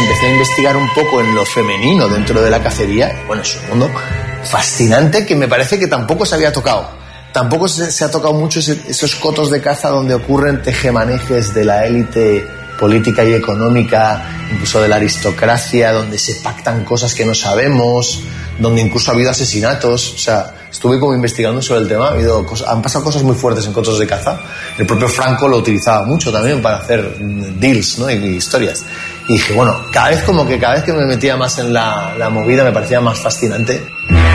empecé a investigar un poco en lo femenino dentro de la cacería. Bueno, es un mundo fascinante que me parece que tampoco se había tocado. Tampoco se ha tocado mucho esos cotos de caza donde ocurren tejemanejes de la élite política y económica, incluso de la aristocracia, donde se pactan cosas que no sabemos, donde incluso ha habido asesinatos. O sea, estuve como investigando sobre el tema, han pasado cosas muy fuertes en cotos de caza. El propio Franco lo utilizaba mucho también para hacer deals, ¿no? y historias. Y dije, bueno, cada vez que me metía más en la movida me parecía más fascinante.